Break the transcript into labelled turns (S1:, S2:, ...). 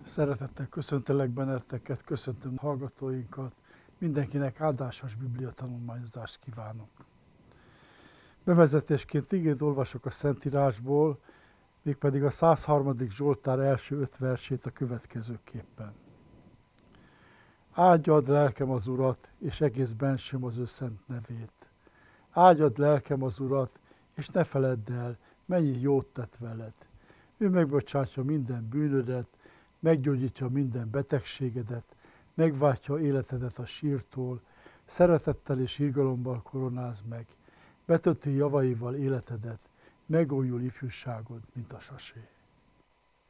S1: Szeretettel köszöntelek benneteket, köszöntöm hallgatóinkat, mindenkinek áldásos bibliatanulmányozást kívánok. Bevezetésként igét olvasok a Szentírásból, mégpedig a 103. Zsoltár első 5 versét a következőképpen. Áldjad lelkem az Urat, és egész bensőm az ő szent nevét. Áldjad lelkem az Urat, és ne feledd el, mennyi jót tett veled. Ő megbocsátja minden bűnödet, meggyógyítja minden betegségedet, megváltja életedet a sírtól, szeretettel és irgalommal koronáz meg, betölti javaival életedet, megújul ifjúságod, mint a sasé.